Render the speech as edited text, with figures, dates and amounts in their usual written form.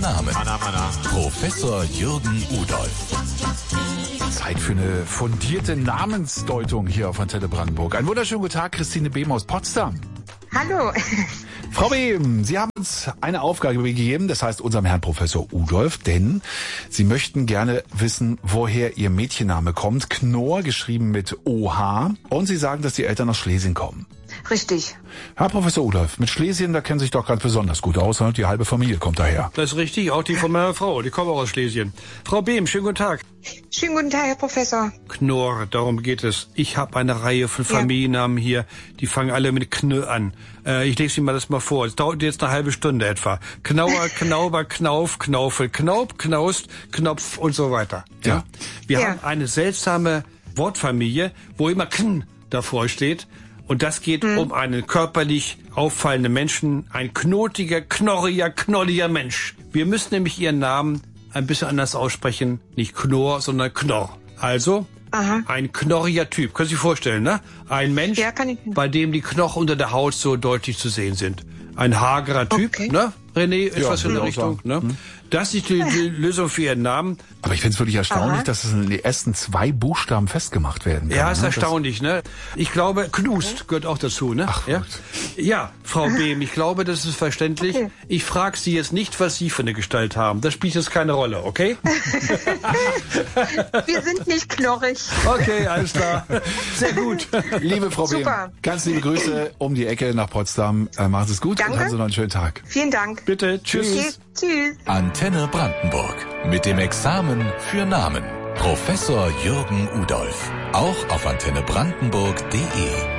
Namen. Professor Jürgen Udolph. Zeit für eine fundierte Namensdeutung hier auf Antenne Brandenburg. Einen wunderschönen guten Tag, Christine Behm aus Potsdam. Hallo. Frau Behm, Sie haben uns eine Aufgabe gegeben, das heißt unserem Herrn Professor Udolph, denn Sie möchten gerne wissen, woher Ihr Mädchenname kommt. Knorr, geschrieben mit OH. Und Sie sagen, dass die Eltern aus Schlesien kommen. Richtig. Herr Professor Udolph, mit Schlesien, da kennen Sie sich doch ganz besonders gut aus. Die halbe Familie kommt daher. Das ist richtig, auch die von meiner Frau, die kommt auch aus Schlesien. Frau Behm, schönen guten Tag. Schönen guten Tag, Herr Professor. Knorr, darum geht es. Ich habe eine Reihe von Familiennamen hier, die fangen alle mit Kn an. Ich lese Ihnen das mal vor. Es dauert jetzt eine halbe Stunde etwa. Knauer, Knauber, Knauf, Knaufel, Knaup, Knaust, Knopf und so weiter. Ja. Wir haben eine seltsame Wortfamilie, wo immer Kn davor steht. Und das geht um einen körperlich auffallenden Menschen, ein knotiger, knorriger, knolliger Mensch. Wir müssen nämlich ihren Namen ein bisschen anders aussprechen. Nicht Knorr, sondern Knorr. Also, ein knorriger Typ. Können Sie sich vorstellen, ne? Ein Mensch, bei dem die Knochen unter der Haut so deutlich zu sehen sind. Ein hagerer Typ, ne? René, etwas in der Richtung, ne? Das ist die Lösung für Ihren Namen. Aber ich finde es wirklich erstaunlich, dass es in den ersten 2 Buchstaben festgemacht werden kann. Ja, ist erstaunlich, ne? Ich glaube, Knust gehört auch dazu, ne? Ach, ja? Ja, Frau Behm, ich glaube, das ist verständlich. Okay. Ich frage Sie jetzt nicht, was Sie für eine Gestalt haben. Das spielt jetzt keine Rolle, okay? Wir sind nicht knorrig. Okay, alles klar. Sehr gut. Liebe Frau Behm, Super. ganz liebe Grüße um die Ecke nach Potsdam. Machen Sie es gut Danke. und haben Sie noch einen schönen Tag. Vielen Dank. Bitte, tschüss. Okay, tschüss. Antenne Brandenburg. Mit dem Examen für Namen. Professor Jürgen Udolph. Auch auf antennebrandenburg.de.